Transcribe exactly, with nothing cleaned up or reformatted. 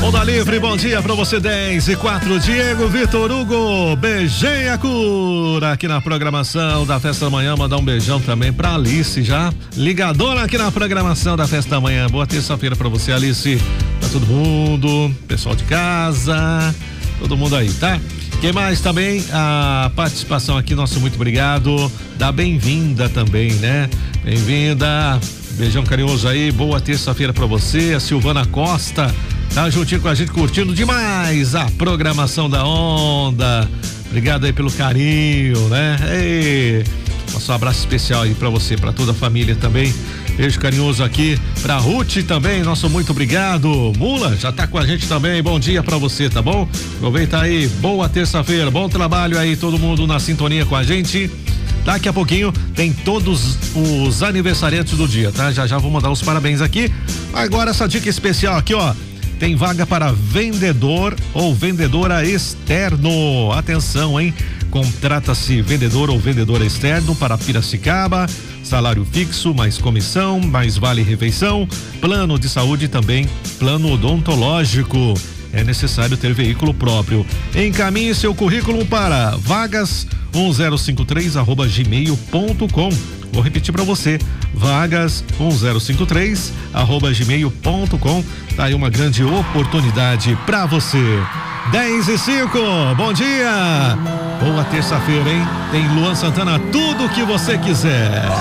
Onda Livre, bom dia pra você, dez e quatro, Diego Vitor Hugo, beijei a cura aqui na programação da Festa da Manhã, mandar um beijão também pra Alice, já ligadora aqui na programação da Festa da Manhã. Boa terça-feira pra você, Alice, pra todo mundo, pessoal de casa, todo mundo aí, tá? Quem mais também? A participação aqui, nosso muito obrigado, dá bem-vinda também, né? Bem-vinda, beijão carinhoso aí, boa terça-feira pra você, a Silvana Costa tá juntinho com a gente, curtindo demais a programação da Onda. Obrigado aí pelo carinho, né? Ei, nosso abraço especial aí pra você, pra toda a família também. Beijo carinhoso aqui pra Ruth também, nosso muito obrigado. Mula já tá com a gente também, bom dia pra você, tá bom? Aproveita aí, boa terça-feira, bom trabalho aí, todo mundo na sintonia com a gente. Daqui a pouquinho tem todos os aniversariantes do dia, tá? Já já vou mandar os parabéns aqui. Agora essa dica especial aqui, ó. Tem vaga para vendedor ou vendedora externo. Atenção, hein? Contrata-se vendedor ou vendedora externo para Piracicaba. Salário fixo, mais comissão, mais vale refeição, plano de saúde e também plano odontológico. É necessário ter veículo próprio. Encaminhe seu currículo para vagas um zero cinco três arroba gmail ponto com. Vou repetir para você, vagas um zero cinco três arroba gmail ponto com. Tá aí uma grande oportunidade para você. dez e cinco, bom dia. Boa terça-feira, hein? Tem Luan Santana, tudo que você quiser.